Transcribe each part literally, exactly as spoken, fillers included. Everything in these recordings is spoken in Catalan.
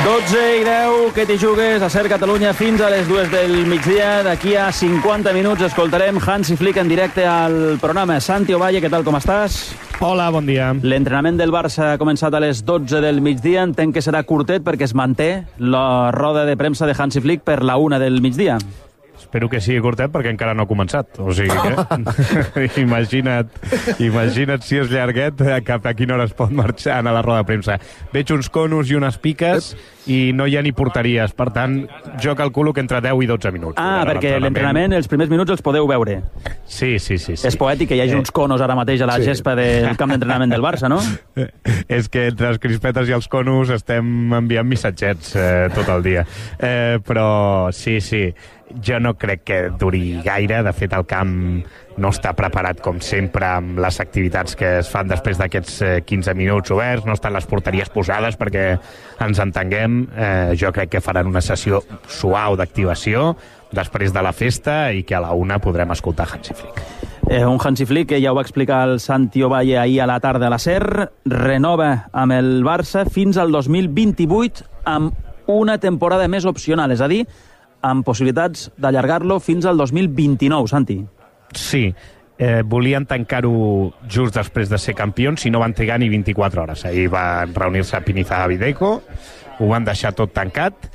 dotze i deu, que t'hi jugues a Ser Catalunya fins a les dues del migdia. D'aquí a cinquanta minuts escoltarem Hansi Flick en directe al programa. Santi Ovalle, què tal, com estàs? Hola, bon dia. L'entrenament del Barça ha començat a les dotze del migdia. Entenc que serà curtet perquè es manté la roda de premsa de Hansi Flick per la una del migdia. Espero que sigui curtet perquè encara no ha començat. O sigui que imagina't, imagina't si és llarguet cap a quina hora es pot marxar a la roda de premsa. Veig uns conos i unes piques i no hi ha ni porteries. Per tant, jo calculo que entre deu i dotze minuts. Ah, perquè l'entrenament, els primers minuts els podeu veure. Sí, sí, sí. sí. És poètic que hi hagi uns conos ara mateix a la sí. gespa del camp d'entrenament del Barça, no? És que entre les crispetes i els conos estem enviant missatgets eh, tot el dia. Eh, però sí, sí. Jo no crec que duri gaire. De fet, el camp no està preparat, com sempre, amb les activitats que es fan després d'aquests eh, quinze minuts oberts. No estan les porteries posades perquè ens entenguem. Eh, jo crec que faran una sessió suau d'activació després de la festa i que a la una podrem escoltar Hansi Flick. Eh, un Hansi Flick que ja ho va explicar el Santi Ovalle ahir a la tarda a la SER, renova amb el Barça fins al dos mil vint-i-vuit amb una temporada més opcional, és a dir, amb possibilitats d'allargar-lo fins al dos mil vint-i-nou, Santi. Sí, eh, volien tancar-ho just després de ser campions, si no van trigar ni vint-i-quatre hores. Ahir van reunir-se a Pinizaga Videco, ho van deixar tot tancat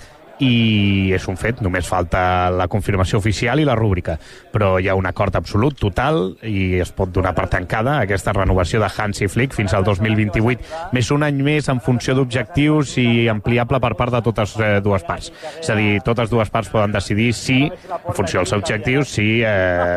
i és un fet, només falta la confirmació oficial i la rúbrica, però hi ha un acord absolut, total, i es pot donar per tancada aquesta renovació de Hansi Flick fins al dos mil vint-i-vuit, més un any més en funció d'objectius i ampliable per part de totes eh, dues parts. És a dir, totes dues parts poden decidir si, en funció dels objectius, si eh,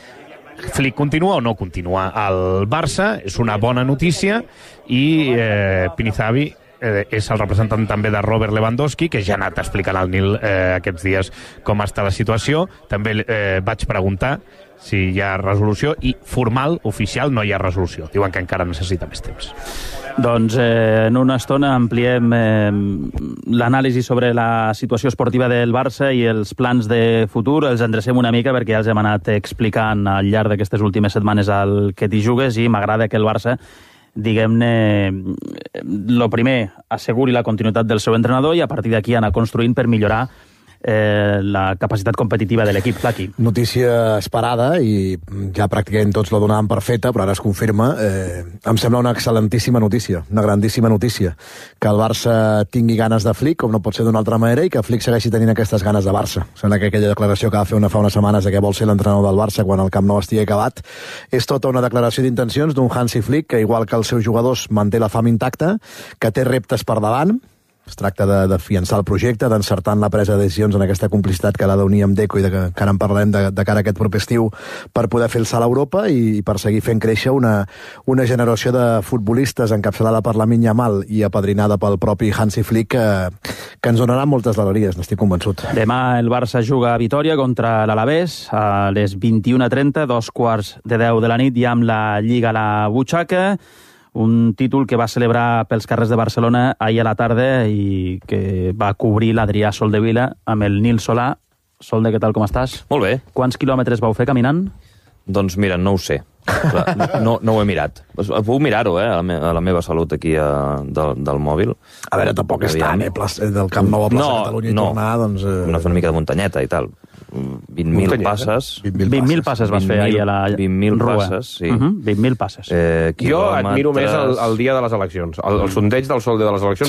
Flick continua o no continua al Barça. És una bona notícia i eh, Pinizaga Eh, és el representant també de Robert Lewandowski, que ja ha anat explicant al Nil eh, aquests dies com està la situació. També eh, vaig preguntar si hi ha resolució i formal, oficial, no hi ha resolució. Diuen que encara necessita més temps. Doncs eh, en una estona ampliem eh, l'anàlisi sobre la situació esportiva del Barça i els plans de futur. Els endrecem una mica perquè ja els hem anat explicant al llarg d'aquestes últimes setmanes al que t'hi jugues i m'agrada que el Barça, diguem-ne, lo primer, asseguri la continuïtat del seu entrenador i a partir d'aquí anar construint per millorar eh, la capacitat competitiva de l'equip. Plaqui. Notícia esperada i ja pràcticament tots la donàvem per feta, però ara es confirma. Eh, em sembla una excel·lentíssima notícia, una grandíssima notícia, que el Barça tingui ganes de Flick, com no pot ser d'una altra manera, i que Flick segueixi tenint aquestes ganes de Barça. Sembla que aquella declaració que va fer una fa unes setmanes de que vol ser l'entrenador del Barça quan el Camp Nou estigui acabat és tota una declaració d'intencions d'un Hansi Flick que, igual que els seus jugadors, manté la fam intacta, que té reptes per davant. Es tracta de, de fiançar el projecte, d'encertar en la presa de decisions en aquesta complicitat que l'ha d'unir amb Deco i de que, que ara en parlarem de, de cara a aquest proper estiu per poder fer el salt a Europa i, i per seguir fent créixer una, una generació de futbolistes encapçalada per Lamine Yamal i apadrinada pel propi Hansi Flick que, que ens donarà moltes alegries, n'estic convençut. Demà el Barça juga a Vitòria contra l'Alavés a les vint-i-una trenta, dos quarts de deu de la nit, ja amb la Lliga a la butxaca. Un títol que va celebrar pels carrers de Barcelona ahir a la tarda i que va cobrir l'Adrià Soldevila amb el Nil Solà. Solde, què tal, com estàs? Molt bé. Quants quilòmetres vau fer caminant? Doncs mira, no ho sé. No, no ho he mirat. Puc mirar-ho, eh, a la, me a la meva salut aquí a, del, del mòbil. A veure, tampoc és tant, eh, del Camp Nou a plaça no, Catalunya i no. tornar, doncs... Eh... Una, una mica de muntanyeta i tal. vint mil passes. vint mil passes vas fer ahir a la vint mil passes, sí. Uh -huh, vint mil passes. Eh, jo admiro més el, el dia de les eleccions, el, el sondeig del Solde de les eleccions.